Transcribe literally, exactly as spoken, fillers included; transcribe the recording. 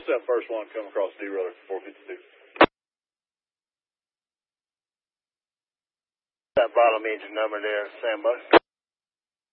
That first one come across D-Roller four fifty-two. That bottom engine number there, Sam Buck.